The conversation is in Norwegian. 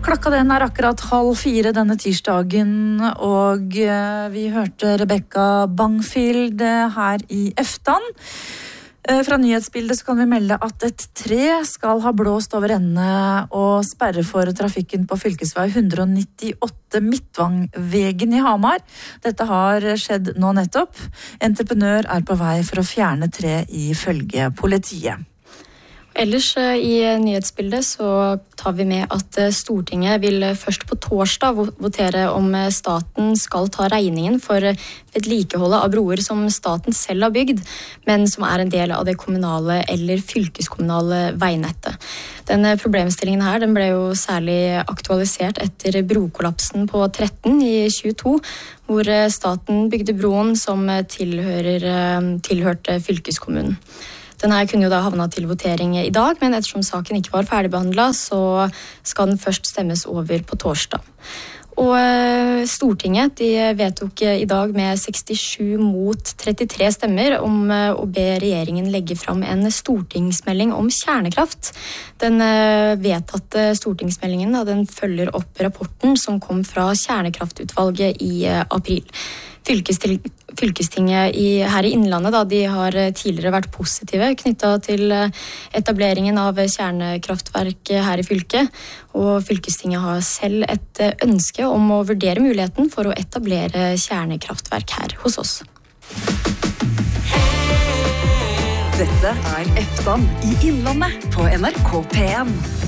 Klokka den akkurat 3:30 denne tirsdagen, og vi hørte Rebecca Bangfield her i Eftan. Fra nyhetsbildet så kan vi melde at et tre skal ha blåst over ende og sperre for trafikken på fylkesvei 198 Midtvangvegen i Hamar. Dette har skjedd nå nettopp. Entreprenør på vei for å fjerne tre ifølge politiet. Ellers i nyhetsbildet så tar vi med at Stortinget vil først på torsdag votere om staten skal ta regningen for vedlikeholdet av broer som staten selv har bygd, men som en del av det kommunale eller fylkeskommunale veinettet. Denne problemstillingen her den ble jo særlig aktualisert etter brokollapsen på 13 i 22, hvor staten bygde broen som tilhørte fylkeskommunen. Denne kunne jo da havna til votering i dag, men ettersom saken ikke var ferdigbehandlet, så skal den først stemmes over på torsdag. Og Stortinget vedtok i dag med 67 mot 33 stemmer om å be regjeringen legge fram en stortingsmelding om kjernekraft. Den vedtatte stortingsmeldingen den følger opp rapporten som kom fra kjernekraftutvalget i april. Fylkestinget her i Innlandet de har tidligere vært positive knyttet til etableringen av kjernekraftverk her i fylket, og fylkestinget har selv et ønske om å vurdere muligheten for å etablere kjernekraftverk her hos oss. Dette Eftan i Innlandet på NRK P1.